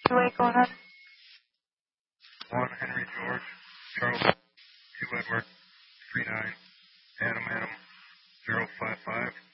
2-8, go ahead. 1 Henry George, Charles, 2 Edward, 39, Adam, 055.